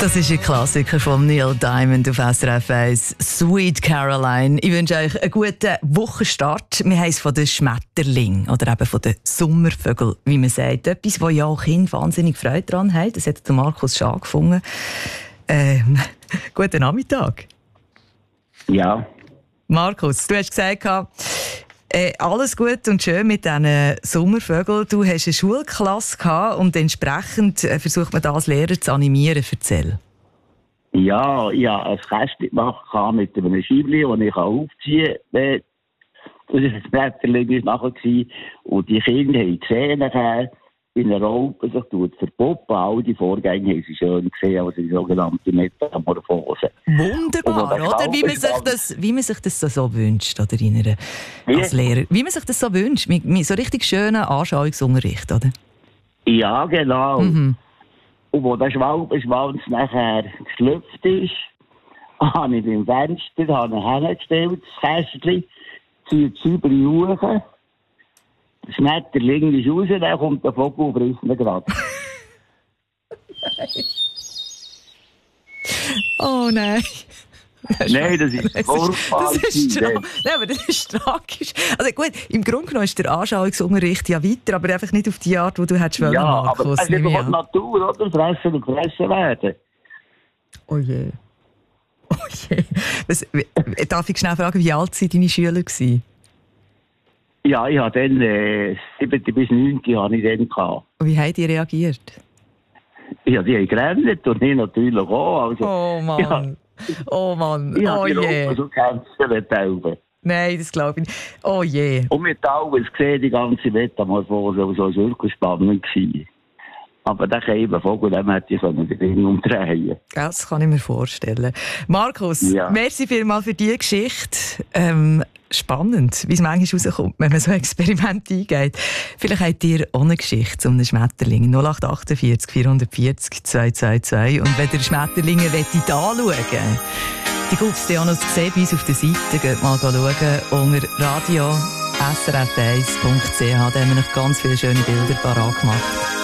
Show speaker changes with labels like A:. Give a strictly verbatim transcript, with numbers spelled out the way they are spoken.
A: Das ist ein Klassiker von Neil Diamond auf S R F eins, Sweet Caroline. Ich wünsche euch einen guten Wochenstart. Wir haben es von den Schmetterlingen oder eben von den Sommervögeln, wie man sagt. Etwas, wo ja auch Kinder wahnsinnig Freude daran haben. Das hat der Markus Schaar gefunden. Ähm, guten Nachmittag.
B: Ja.
A: Markus, du hast gesagt, Äh, alles gut und schön mit diesen Sommervögeln. Du hast eine Schulklasse gehabt und entsprechend äh, versucht man das als Lehrer zu animieren. Erzähl.
B: Ja, ich habe ein Kästchen gemacht mit einem Scheibchen, das ich aufziehen kann. Das war ein Blätterchen nachher. Und die Kinder haben gesehen, nachher in der Raupe sich verpuppen. All die Vorgänge haben sie schön gesehen, also die sogenannte Metamorphose.
A: Wunderbar, oder? Wie man, sich das, wie man sich das so wünscht, oder? In einer, als Lehrer. Wie man sich das so wünscht. Mit, mit so richtig schönen Anschauungsunterricht, oder?
B: Ja, genau.
A: Mhm.
B: Und wo der Schwalbenschwanz nachher geschlüpft ist, habe ich beim Fenster hingestellt, das Kästchen, zieht es über die Uhr. Der Schmetterling ist raus, dann kommt der Vogel und frisst ihn gerade.
A: Oh nein.
B: Das nein, das ist
A: das ist tra- Nein, aber das ist tragisch. Also gut, im Grunde genommen ist der Anschauungsunterricht ja weiter, aber einfach nicht auf die Art, die du hättest wollen,
B: ja,
A: Markus.
B: Aber es ist einfach die Natur, oder? Fressen und fressen werden.
A: Oh je. Oh je. Was, darf ich schnell fragen, wie alt waren deine Schüler gewesen?
B: Ja, ich hatte dann äh, siebte bis neunte habe ich dann gehabt.
A: Und wie haben die reagiert?
B: Ja, die haben gerannt und ich natürlich auch. Also,
A: oh Mann. Ja, oh Mann.
B: Ich
A: oh je.
B: Ich so kämpfen mit Tauben.
A: Nein, das glaube ich nicht. Oh je.
B: Und mit Tauben gesehen, die ganze Metamorphose, so war wirklich spannend gewesen. Aber der eben Vogel, dem hätte ich so den Ring umdrehen.
A: Das kann ich mir vorstellen. Markus,
B: ja.
A: merci vielmals für diese Geschichte. Ähm, spannend, wie es manchmal rauskommt, wenn man so ein Experiment eingeht. Vielleicht habt ihr auch eine Geschichte zu einem Schmetterling. null acht achtundvierzig vierhundertvierzig zweihundertzweiundzwanzig. Und wenn ihr Schmetterlinge anschauen wollt, die gibt es auch noch zu sehen bei uns auf der Seite. Geht mal schauen unter radio s r f eins punkt c h. Da haben wir noch ganz viele schöne Bilder parat gemacht.